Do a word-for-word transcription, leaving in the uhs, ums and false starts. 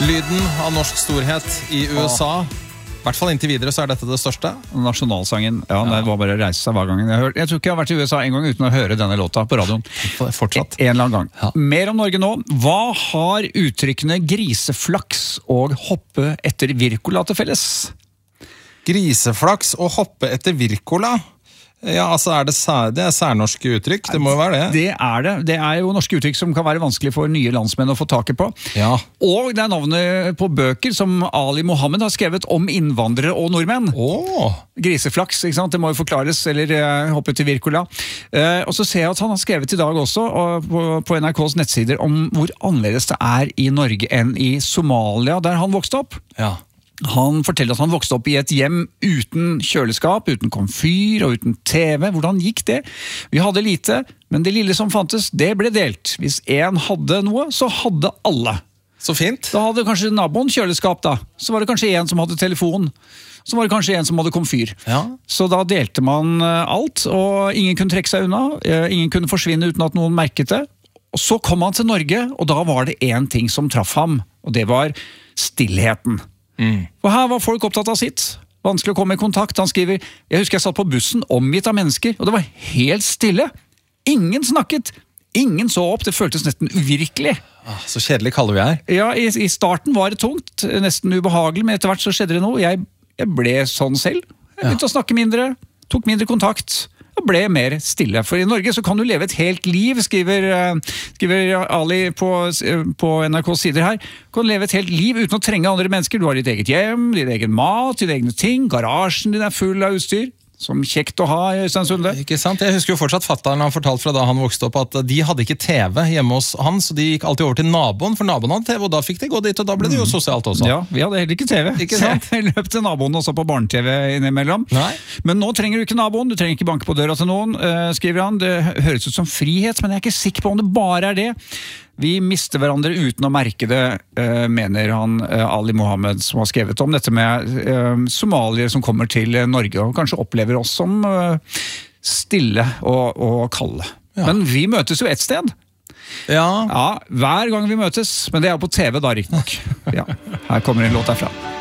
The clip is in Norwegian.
Lyden av norsk storhet i U S A. I hvert fall inntil videre så er dette det største. Nasjonalsangen, ja, ja. Det var bare å reise seg hver gang jeg har hørt. Jeg tror ikke jeg har vært i U S A en gang uten å høre denne låta på radioen. Fortsatt. En eller annen gang. Ja. Mer om Norge nå. Hva har uttrykkene griseflaks og hoppe etter Wirkola til felles? Griseflaks og hoppe etter Wirkola? Ja, altså er det, sær, det er særnorske uttrykk, det må jo være det. Det er det. Det er jo norske uttrykk som kan være vanskelig for nye landsmenn å få taket på. Ja. Og det er navnet på bøker som Ali Mohammed har skrevet om innvandrere og nordmenn. Åh! Griseflaks, ikke sant? Det må jo forklares, eller uh, hoppe til Wirkola. Uh, og så ser jeg at han har skrevet i dag også, uh, på, på N R K's nettsider, om hvor annerledes det er i Norge enn i Somalia, der han vokste opp. Ja. Han forteller at han vokste opp i et hjem uten kjøleskap, uten komfyr og uten T V. Hvordan gikk det? Vi hadde lite, men det lille som fantes, det ble delt. Hvis en hadde noe, så hadde alle. Så fint. Da hadde kanskje naboen kjøleskap da. Så var det kanskje en som hadde telefon. Så var det kanskje en som hadde komfyr. Ja. Så da delte man alt, og ingen kunne trekke seg unna. Ingen kunne forsvinne uten at noen merket det. Og så kom han til Norge, og da var det en ting som traff ham. Og det var stillheten. Mm. For her var folk opptatt av sitt. Vanskelig å komme i kontakt. Han skriver, jeg husker jeg satt på bussen omgitt av mennesker, og det var helt stille. Ingen snakket. Ingen så opp. Det føltes nesten uvirkelig. Ah, så kjedelig kaller vi her. Ja, i, i starten var det tungt, nesten ubehagelig, men etter hvert så skjedde det noe. Jeg, jeg ble sånn selv. Jeg begynte ja. å snakke mindre, tok mindre kontakt. Og ble mer stille. For i Norge så kan du leve et helt liv, skriver, skriver Ali på, på N R K's sider her. Du kan leve et helt liv uten å trenge andre mennesker. Du har ditt eget hjem, din egen mat, dine egne ting. Garasjen din er full av utstyr. Som kjekt å ha, Øystein Sunde. Ikke sant? Jeg husker jo fortsatt fatteren han fortalt fra da han vokste opp at de hadde ikke T V hjemme hos han, så de gikk alltid over til naboen, for naboen hadde T V, og da fikk de gå dit, og da ble det jo sosialt også. Ja, vi hadde heller ikke T V. Ikke sant? Jeg løp til naboen også på barne-T V innimellom. Nei. Men nå trenger du ikke naboen, du trenger ikke banke på døra til noen, skriver han. Det høres ut som frihet, men jeg er ikke sikker på om det bare er det. Vi mister hverandre uten å merke det, uh, mener han uh, Ali Mohammed, som har skrevet om dette med uh, somalier som kommer til uh, Norge og kanskje opplever oss som uh, stille og, og kalde. Ja. Men vi møtes jo et sted. Ja. Ja, hver gang vi møtes, men det er på T V da, riktig nok. Ja, her kommer en låt derfra.